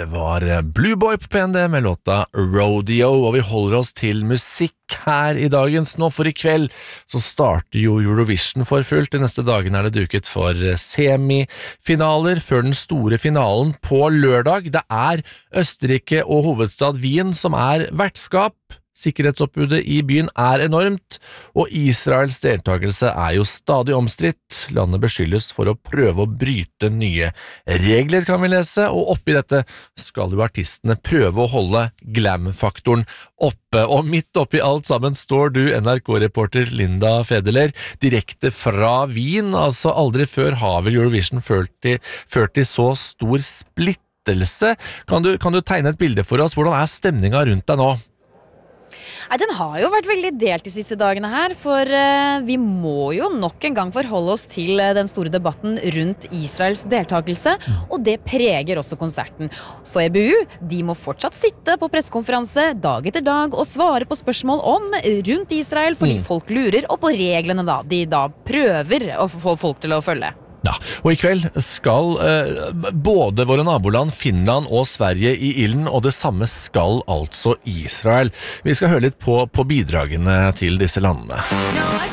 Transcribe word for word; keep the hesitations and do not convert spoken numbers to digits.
Det var Blue Boy på P N D med låta Rodeo, og vi holder oss til musikk her i dagens nå, for i kveld så starter jo Eurovision for fullt. De neste dagene er det duket for semifinaler før den store finalen på lørdag. Det er Østerrike og hovedstad Wien som er vertskap. Sikkerhetsoppbudet i byen er enormt, og Israels deltakelse er jo stadig omstridt. Landet beskyldes for å prøve å bryte nye regler, kan vi lese, og oppi dette skal jo artistene prøve å holde glam-faktoren oppe. Og midt oppi alt sammen står du, N R K-reporter Linda Federler, direkte fra Wien. Altså aldri før har vel Eurovision ført til, ført til så stor splittelse. Kan du, kan du tegne et bilde for oss? Hvordan er stemninga rundt deg nå? Nei, den har jo vært veldig delt de siste dagene her, for uh, vi må jo nok en gang forholde oss til uh, den store debatten rundt Israels deltakelse, og det preger også konserten. Så E B U, de må fortsatt sitte på pressekonferanse dag etter dag og svare på spørsmål om rundt Israel, fordi mm. folk lurer, og på reglene da, de da prøver å få folk til å følge. Ja, og i kveld skal eh, både våre naboland Finland og Sverige i ilden, og det samme skal altså Israel. Vi skal høre litt på, på bidragene til disse landene.